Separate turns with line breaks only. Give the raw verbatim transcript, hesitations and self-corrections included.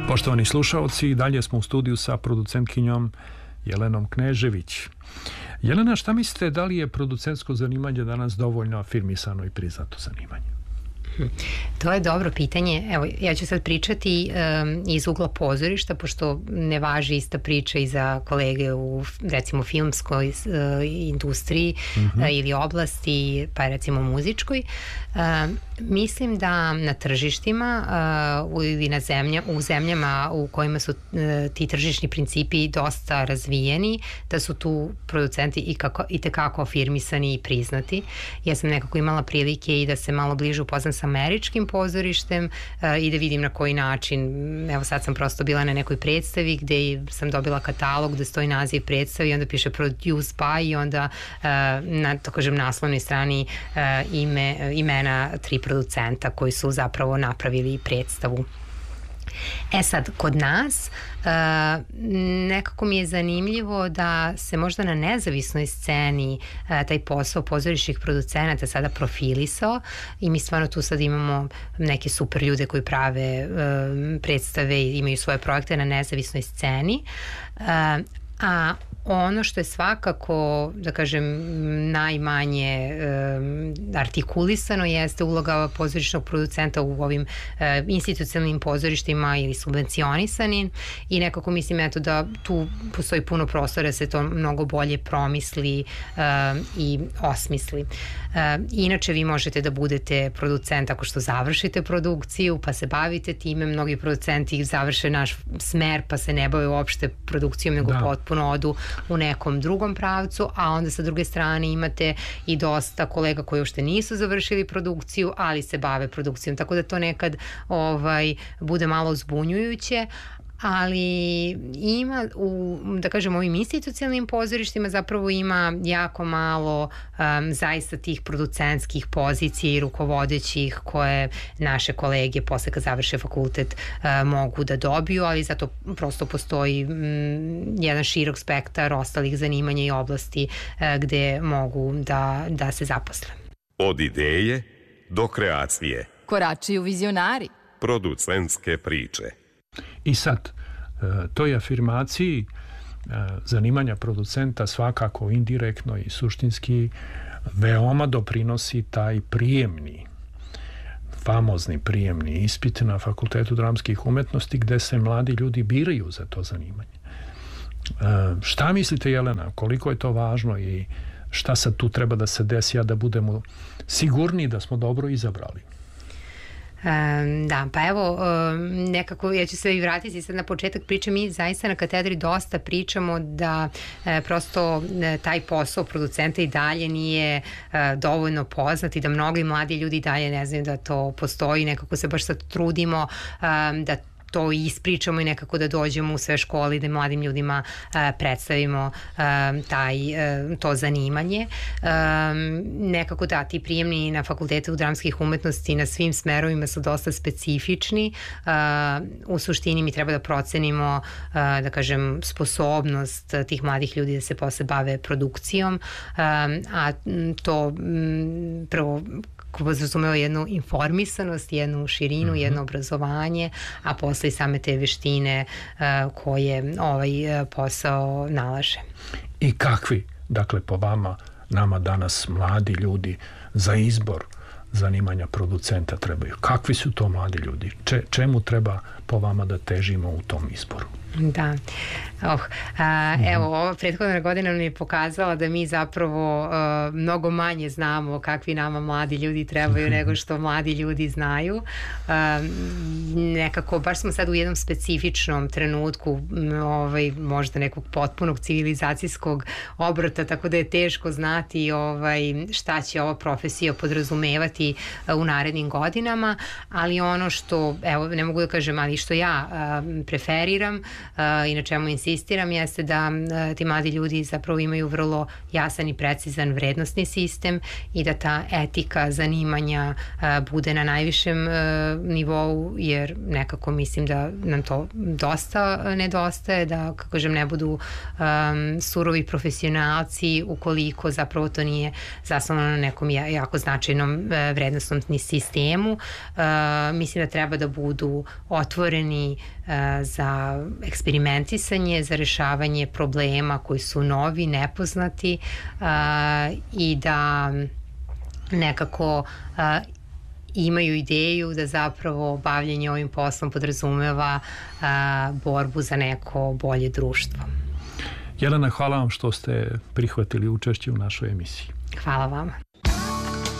Poštovani slušaoci, dalje smo u studiju sa producentkinjom Jelenom Knežević. Jelena, šta mislite, da li je producentsko zanimanje danas dovoljno afirmisano i priznato zanimanje?
To je dobro pitanje. Evo, ja ću sad pričati um, iz ugla pozorišta, pošto ne važi ista priča i za kolege u, recimo, filmskoj uh, industriji mm-hmm. uh, ili oblasti, pa recimo muzičkoj. Uh, mislim da na tržištima uh, ili na zemlja, u zemljama u kojima su uh, ti tržišni principi dosta razvijeni, da su tu producenti i, kako, i tekako afirmisani i priznati. Ja sam nekako imala prilike i da se malo bliže upoznam sa američkim pozorištem uh, i da vidim na koji način. Evo, sad sam prosto bila na nekoj predstavi gde sam dobila katalog gde stoji naziv predstavi i onda piše Produced by i onda uh, na, to kažem, naslovnoj strani uh, ime, imena tri producenta koji su zapravo napravili predstavu. E sad, kod nas uh, nekako mi je zanimljivo da se možda na nezavisnoj sceni uh, taj posao pozorišnih producenata sada profilisao i mi stvarno tu sad imamo neke super ljude koji prave uh, predstave i imaju svoje projekte na nezavisnoj sceni. Uh, a ono što je svakako, da kažem, najmanje um, artikulisano jeste uloga pozorišnog producenta u ovim uh, institucionalnim pozorištima ili subvencionisanim i nekako mislim eto da tu postoji puno prostora da se to mnogo bolje promisli uh, i osmisli. Uh, inače vi možete da budete producent ako što završite produkciju pa se bavite time, mnogi producenti završe naš smer pa se ne bave uopšte produkcijom nego da. potpuno odu u nekom drugom pravcu, a onda sa druge strane imate i dosta kolega koji uopšte nisu završili produkciju, ali se bave produkcijom, tako da to nekad ovaj, bude malo zbunjujuće, ali ima u, da kažem, ovim institucionalnim pozorištima zapravo ima jako malo um, zaista tih producentskih pozicija i rukovodećih koje naše kolege posle kad završe fakultet uh, mogu da dobiju, ali zato prosto postoji um, jedan širok spektar ostalih zanimanja i oblasti uh, gde mogu da, da se zaposle.
Od ideje do kreacije.
Koračuju vizionari.
Producentske priče.
I sad, toj afirmaciji zanimanja producenta svakako indirektno i suštinski veoma doprinosi taj prijemni, famozni prijemni ispit na Fakultetu dramskih umetnosti gde se mladi ljudi biraju za to zanimanje. Šta mislite, Jelena, koliko je to važno i šta sad tu treba da se desi, a da budemo sigurni da smo dobro izabrali?
Um, da, pa evo um, nekako ja ću se i vratiti sad na početak priče. Mi zaista na katedri dosta pričamo da e, prosto e, taj posao producenta i dalje nije e, dovoljno poznat i da mnogi mladi ljudi i dalje ne znaju da to postoji. Nekako se baš sad trudimo um, da to ispričamo i nekako da dođemo u sve škole i da mladim ljudima uh, predstavimo uh, taj, uh, to zanimanje. Um, nekako da, ti prijemni na Fakultetu dramskih umetnosti na svim smerovima su dosta specifični. Uh, u suštini mi treba da procenimo, uh, da kažem, sposobnost tih mladih ljudi da se posle bave produkcijom, um, a to um, prvo razumeo jednu informisanost, jednu širinu, mm-hmm. jedno obrazovanje, a posle i same te veštine uh, koje ovaj uh, posao nalaže.
I kakvi, dakle, po vama, nama danas mladi ljudi za izbor zanimanja producenta trebaju? Kakvi su to mladi ljudi? Če, čemu treba po vama da težimo u tom izboru?
Da. Oh, a, mm. Evo, ova prethodna godina nam je pokazala da mi zapravo uh, mnogo manje znamo kakvi nama mladi ljudi trebaju nego što mladi ljudi znaju. Uh, nekako, baš smo sad u jednom specifičnom trenutku ovaj, možda nekog potpunog civilizacijskog obrata, tako da je teško znati ovaj, šta će ova profesija podrazumevati uh, u narednim godinama, ali ono što, evo, ne mogu da kažem, ali što ja uh, preferiram i na čemu insistiram jeste da ti mladi ljudi zapravo imaju vrlo jasan i precizan vrednostni sistem i da ta etika zanimanja bude na najvišem nivou, jer nekako mislim da nam to dosta nedostaje, da, kako kažem, ne budu um, surovi profesionalci ukoliko zapravo to nije zasnovano na nekom jako značajnom uh, vrednostnom sistemu. Uh, mislim da treba da budu otvoreni uh, za eksperimentisanje, za rešavanje problema koji su novi, nepoznati uh, i da nekako uh, imaju ideju da zapravo bavljenje ovim poslom podrazumeva a, borbu za neko bolje društvo.
Jelena, hvala vam što ste prihvatili učešće u našoj emisiji.
Hvala vama.